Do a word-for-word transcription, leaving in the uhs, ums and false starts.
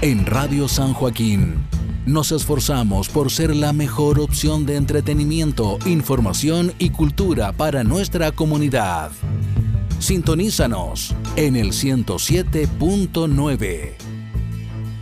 En Radio San Joaquín nos esforzamos por ser la mejor opción de entretenimiento, información y cultura para nuestra comunidad. Sintonízanos en el ciento siete punto nueve.